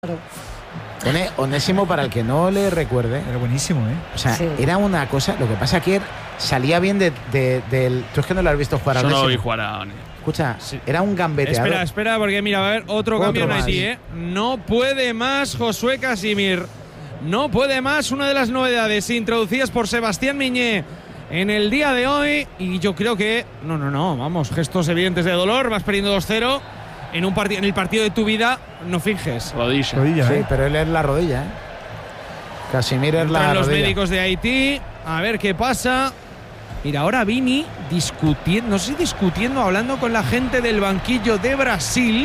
Pone Onésimo para el que no le recuerde. Era buenísimo, ¿eh? O sea, era una cosa. Lo que pasa que salía bien del. Tú es que no lo has visto jugar a Onésimo. Onésimo. No lo vi jugar a Onésimo. Escucha, era un gambeteador. Espera, porque mira, va a haber otro cambio en Haití, ¿eh? No puede más Josué Casimir. No puede más. Una de las novedades introducidas por Sebastián Miñé en el día de hoy. Y yo creo que. No. Vamos, gestos evidentes de dolor. Vas perdiendo 2-0. En el partido de tu vida, no finges. Rodilla, sí, pero él es la rodilla, ¿eh? Casimir es la rodilla. Los médicos de Haití. A ver qué pasa. Mira, ahora Vini discutiendo, hablando con la gente del banquillo de Brasil.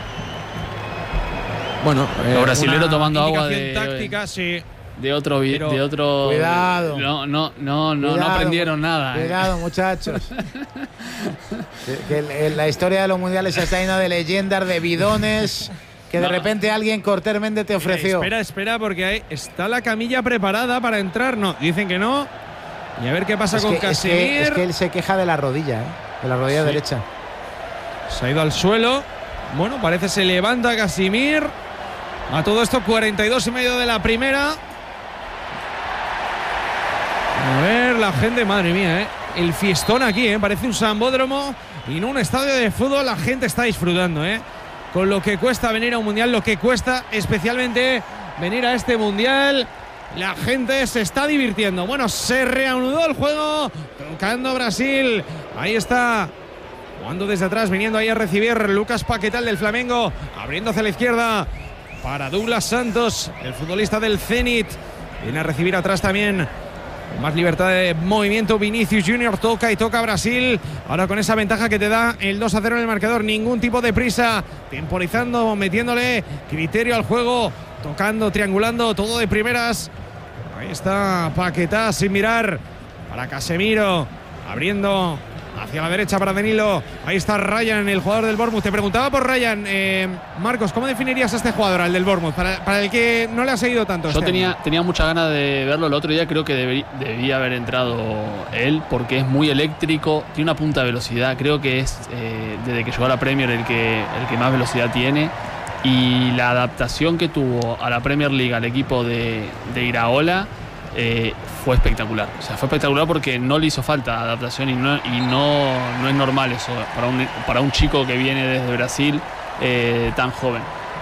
Bueno, los brasileros tomando agua táctica, sí. De otro. Cuidado. No aprendieron nada. Cuidado, muchachos. que la historia de los mundiales está llena de leyendas, de bidones. Que de repente alguien cortésmente te ofreció. Espera, porque ahí está la camilla preparada para entrar. No, dicen que no. Y a ver qué pasa con Casimir. Es que él se queja de la rodilla, de la rodilla derecha. Se ha ido al suelo. Bueno, parece se levanta Casimir. A todo esto, 42,5 de la primera. A ver, la gente, madre mía, el fiestón aquí, parece un sambódromo y no un estadio de fútbol. La gente está disfrutando, con lo que cuesta venir a un mundial, lo que cuesta especialmente venir a este mundial. La gente se está divirtiendo. Bueno, se reanudó el juego, tocando Brasil. Ahí está, jugando desde atrás, viniendo ahí a recibir Lucas Paquetá del Flamengo, abriendo hacia la izquierda para Douglas Santos, el futbolista del Zenit. Viene a recibir atrás también. Más libertad de movimiento. Vinicius Junior toca Brasil. Ahora con esa ventaja que te da el 2-0 en el marcador. Ningún tipo de prisa. Temporizando, metiéndole criterio al juego. Tocando, triangulando, todo de primeras. Ahí está Paquetá sin mirar. Para Casemiro. Abriendo hacia la derecha para Danilo. Ahí está Ryan, el jugador del Bournemouth. Te preguntaba por Ryan. Marcos, ¿cómo definirías a este jugador, al del Bournemouth? Para el que no le ha seguido tanto. Yo tenía muchas ganas de verlo el otro día. Creo que debía haber entrado él, porque es muy eléctrico. Tiene una punta de velocidad. Creo que es, desde que llegó a la Premier, el que más velocidad tiene. Y la adaptación que tuvo a la Premier League, al equipo de Iraola, fue espectacular. O sea, fue espectacular porque no le hizo falta adaptación y no es normal eso para un chico que viene desde Brasil tan joven.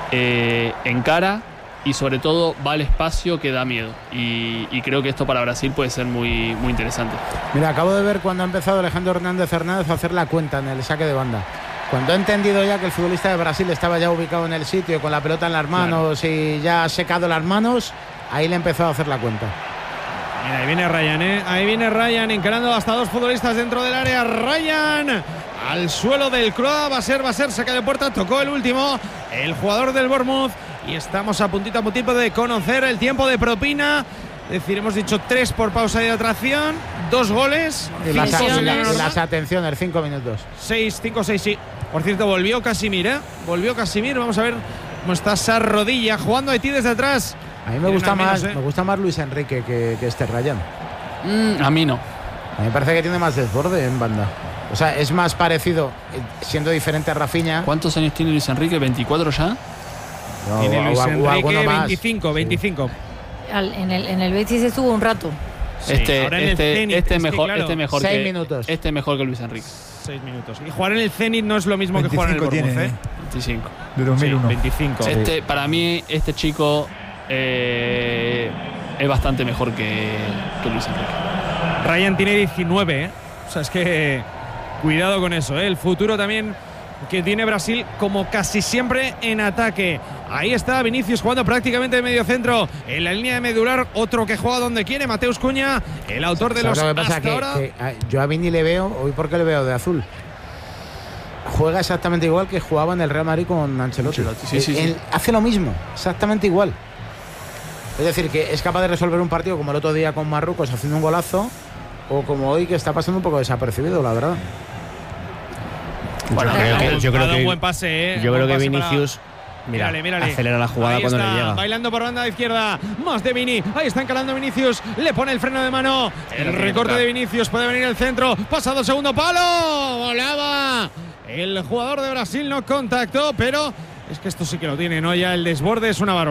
Encara y sobre todo va al espacio, que da miedo. Y creo que esto para Brasil puede ser muy, muy interesante. Mira, acabo de ver cuando ha empezado Alejandro Hernández a hacer la cuenta en el saque de banda. Cuando ha entendido ya que el futbolista de Brasil estaba ya ubicado en el sitio con la pelota en las manos, y ya ha secado las manos, ahí le empezó a hacer la cuenta. Mira, ahí viene Ryan, Ahí viene Ryan encarando hasta dos futbolistas dentro del área. Ryan al suelo del Croa. Va a ser saque de puerta. Tocó el último, el jugador del Bournemouth. Y estamos a puntito de conocer el tiempo de propina. Es decir, hemos dicho 3 por pausa de atracción, 2 goles. Y las atenciones, 5 minutos. 5, 6, sí. Por cierto, volvió Casimir, Volvió Casimir. Vamos a ver cómo está esa rodilla. Jugando Haití desde atrás. A mí me gusta más Luis Enrique que este Ryan. A mí no. A mí me parece que tiene más desborde en banda. O sea, es más parecido, siendo diferente a Rafinha. ¿Cuántos años tiene Luis Enrique? ¿24 ya? No, tiene Luis Enrique 25. Sí. En el Betis estuvo un rato. Sí, este mejor 6 minutos. Este mejor que Luis Enrique. 6 minutos. Y jugar en el Zenit no es lo mismo que jugar en el Bournemouth, 25. De 2001. Sí, 25. Para mí, este chico es bastante mejor que Luis Enrique. Ryan tiene 19, O sea, es que cuidado con eso, El futuro también que tiene Brasil, como casi siempre en ataque. Ahí está Vinicius jugando prácticamente de medio centro, en la línea de medular. Otro que juega donde quiere, Mateus Cunha, el autor de los lo que pasa hasta ahora. Que yo a Vini le veo, hoy porque le veo de azul. Juega exactamente igual que jugaba en el Real Madrid con Ancelotti. Él hace lo mismo, exactamente igual. Es decir, que es capaz de resolver un partido como el otro día con Marruecos haciendo un golazo, o como hoy, que está pasando un poco desapercibido, la verdad. Bueno, yo creo que un buen pase, yo creo que Vinicius mírale. Acelera la jugada cuando le llega. Bailando por banda de izquierda, más de Vini. Ahí está encarando Vinicius, le pone el freno de mano. El recorte de Vinicius, puede venir el centro. Pasado el segundo palo, volaba. El jugador de Brasil no contactó, pero es que esto sí que lo tiene, ¿no? Ya el desborde es una barbaridad.